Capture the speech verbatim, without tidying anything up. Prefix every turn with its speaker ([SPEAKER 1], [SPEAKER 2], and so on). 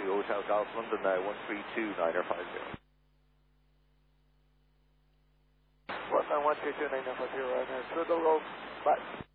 [SPEAKER 1] Avenue, Hotel Golf, London, uh, one three two nine five zero.
[SPEAKER 2] one nine one two two nine five zero, Ryanair, Twiddle Road, bye.